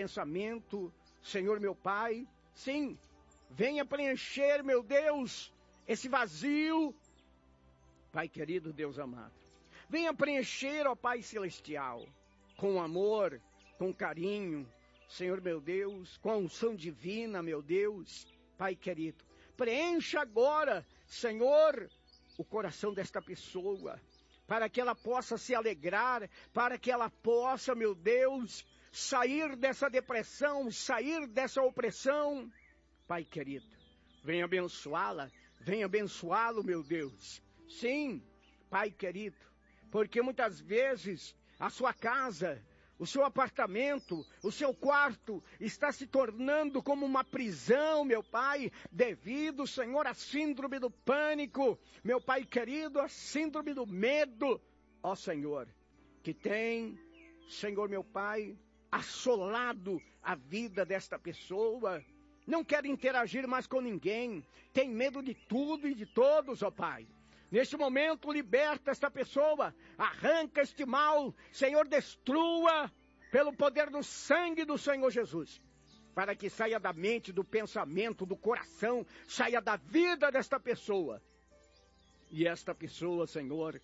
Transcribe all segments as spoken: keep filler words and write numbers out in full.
pensamento, Senhor meu Pai. Sim, venha preencher, meu Deus, esse vazio, Pai querido, Deus amado. Venha preencher, ó Pai celestial, com amor, com carinho, Senhor meu Deus, com a unção divina, meu Deus, Pai querido. Preencha agora, Senhor, o coração desta pessoa, para que ela possa se alegrar, para que ela possa, meu Deus, sair dessa depressão, sair dessa opressão. Pai querido, venha abençoá-la, venha abençoá-lo, meu Deus. Sim, Pai querido, porque muitas vezes a sua casa, o seu apartamento, o seu quarto está se tornando como uma prisão, meu Pai, devido, Senhor, à síndrome do pânico, meu Pai querido, à síndrome do medo, ó Senhor, que tem, Senhor, meu Pai, assolado a vida desta pessoa, não quer interagir mais com ninguém, tem medo de tudo e de todos, ó Pai. Neste momento, liberta esta pessoa, arranca este mal, Senhor, destrua pelo poder do sangue do Senhor Jesus, para que saia da mente, do pensamento, do coração, saia da vida desta pessoa. E esta pessoa, Senhor,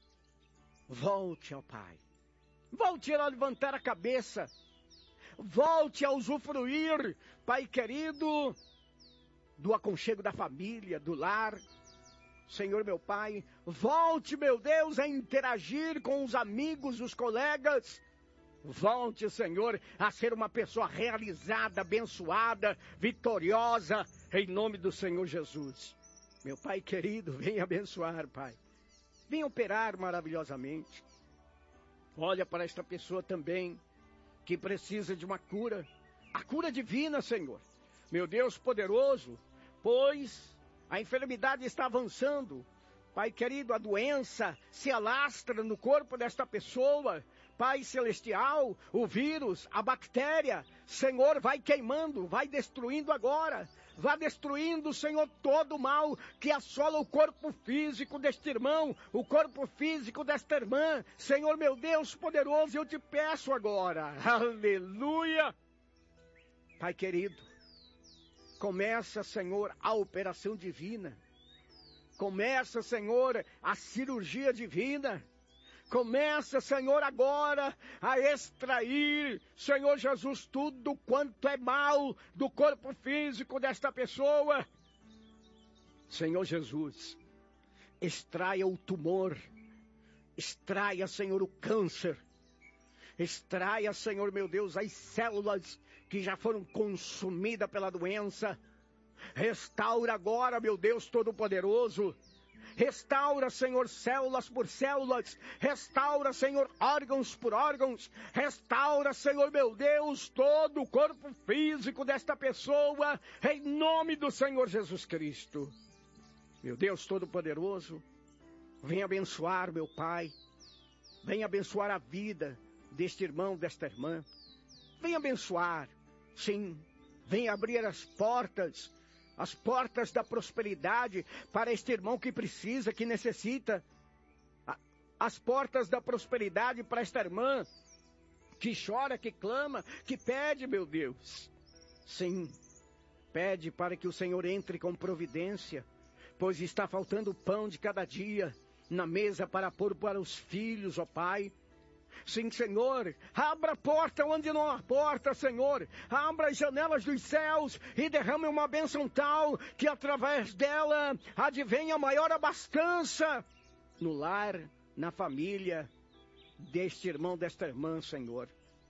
volte ao Pai, volte a levantar a cabeça, volte a usufruir, Pai querido, do aconchego da família, do lar. Senhor meu Pai, volte, meu Deus, a interagir com os amigos, os colegas. Volte, Senhor, a ser uma pessoa realizada, abençoada, vitoriosa, em nome do Senhor Jesus. Meu Pai querido, venha abençoar, Pai. Venha operar maravilhosamente. Olha para esta pessoa também, que precisa de uma cura. A cura divina, Senhor. Meu Deus poderoso, pois a enfermidade está avançando. Pai querido, a doença se alastra no corpo desta pessoa. Pai celestial, o vírus, a bactéria, Senhor, vai queimando, vai destruindo agora. Vá destruindo, Senhor, todo o mal que assola o corpo físico deste irmão, o corpo físico desta irmã. Senhor, meu Deus poderoso, eu te peço agora. Aleluia! Pai querido, começa, Senhor, a operação divina. Começa, Senhor, a cirurgia divina. Começa, Senhor, agora a extrair, Senhor Jesus, tudo quanto é mal do corpo físico desta pessoa. Senhor Jesus, extraia o tumor, extraia, Senhor, o câncer, extraia, Senhor, meu Deus, as células que já foram consumidas pela doença. Restaura agora, meu Deus Todo-Poderoso. Restaura, Senhor, células por células. Restaura, Senhor, órgãos por órgãos. Restaura, Senhor, meu Deus, todo o corpo físico desta pessoa, em nome do Senhor Jesus Cristo. Meu Deus Todo-Poderoso, venha abençoar, meu Pai. Venha abençoar a vida deste irmão, desta irmã. Venha abençoar, sim. Venha abrir as portas, as portas da prosperidade para este irmão que precisa, que necessita. As portas da prosperidade para esta irmã que chora, que clama, que pede, meu Deus. Sim, pede para que o Senhor entre com providência, pois está faltando o pão de cada dia na mesa para pôr para os filhos, ó Pai. Sim, Senhor, abra a porta onde não há porta, Senhor. Abra as janelas dos céus e derrame uma bênção tal que através dela advenha maior abastança no lar, na família deste irmão, desta irmã, Senhor.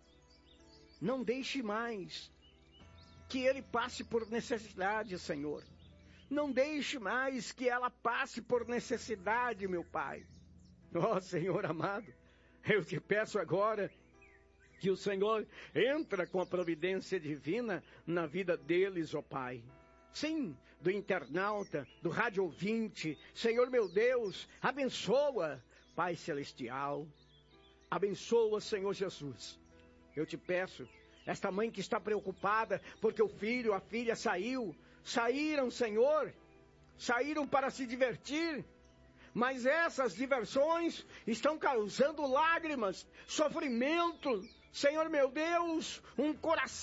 Não deixe mais que ele passe por necessidade, Senhor. Não deixe mais que ela passe por necessidade, meu Pai. Ó, Senhor amado, eu te peço agora que o Senhor entra com a providência divina na vida deles, ó Pai. Sim, do internauta, do rádio ouvinte. Senhor meu Deus, abençoa, Pai celestial. Abençoa, Senhor Jesus. Eu te peço, esta mãe que está preocupada porque o filho, a filha saiu, saíram, Senhor, saíram para se divertir. Mas essas diversões estão causando lágrimas, sofrimento. Senhor meu Deus, um coração